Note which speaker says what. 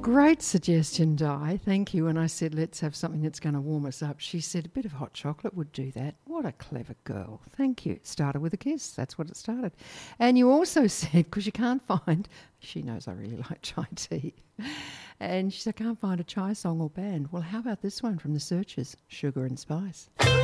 Speaker 1: Great suggestion, Di. Thank you. And I said, let's have something that's going to warm us up. She said, a bit of hot chocolate would do that. What a clever girl. Thank you. It started with a kiss. That's what it started. And you also said, because you can't find, she knows I really like chai tea. And she said, I can't find a chai song or band. Well, how about this one from the Searchers, Sugar and Spice?